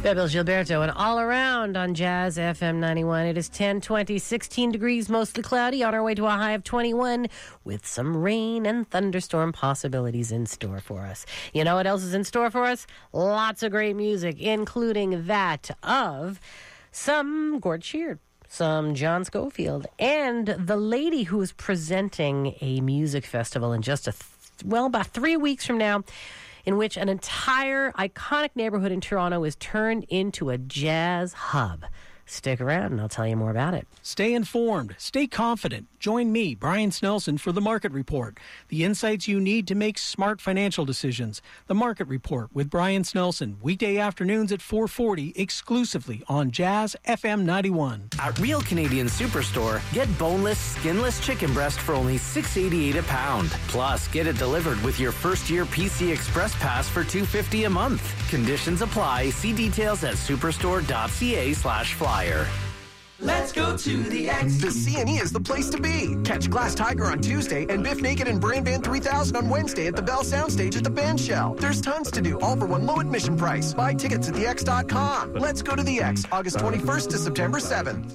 Bebel Gilberto and All Around on Jazz FM 91. It is 10:20, 16 degrees, mostly cloudy, on our way to a high of 21 with some rain and thunderstorm possibilities in store for us. You know what else is in store for us? Lots of great music, including that of some Gord Sheard, some John Scofield, and the lady who is presenting a music festival in just about 3 weeks from now, in which an entire iconic neighborhood in Toronto is turned into a jazz hub. Stick around and I'll tell you more about it. Stay informed. Stay confident. Join me, Brian Snelson, for The Market Report. The insights you need to make smart financial decisions. The Market Report with Brian Snelson. Weekday afternoons at 4:40 exclusively on Jazz FM 91. At Real Canadian Superstore, get boneless, skinless chicken breast for only $6.88 a pound. Plus, get it delivered with your first-year PC Express Pass for $2.50 a month. Conditions apply. See details at superstore.ca/flyer. Let's go to the X. The CNE is the place to be. Catch Glass Tiger on Tuesday and Biff Naked and Brain Band 3000 on Wednesday at the Bell Soundstage at the Bandshell. There's tons to do, all for one low admission price. Buy tickets at thex.com. Let's go to the X, August 21st to September 7th.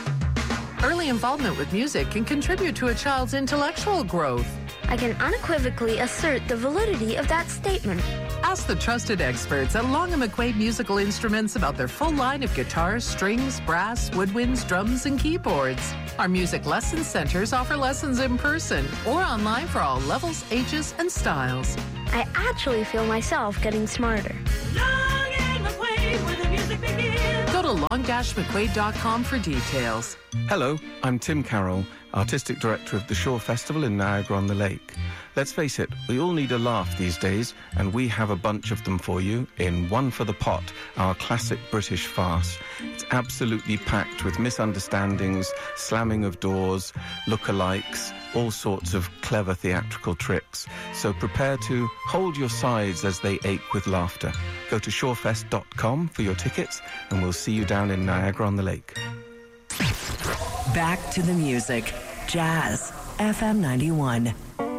Early involvement with music can contribute to a child's intellectual growth. I can unequivocally assert the validity of that statement. Ask the trusted experts at Long & McQuaid Musical Instruments about their full line of guitars, strings, brass, woodwinds, drums, and keyboards. Our music lesson centers offer lessons in person or online for all levels, ages, and styles. I actually feel myself getting smarter. Long and McQuaid, where the music begins. Go to long-mcquaid.com for details. Hello, I'm Tim Carroll, Artistic Director of the Shore Festival in Niagara-on-the-Lake. Let's face it, we all need a laugh these days, and we have a bunch of them for you in One for the Pot, our classic British farce. It's absolutely packed with misunderstandings, slamming of doors, lookalikes, all sorts of clever theatrical tricks. So prepare to hold your sides as they ache with laughter. Go to shorefest.com for your tickets, and we'll see you down in Niagara-on-the-Lake. Back to the music. Jazz FM 91.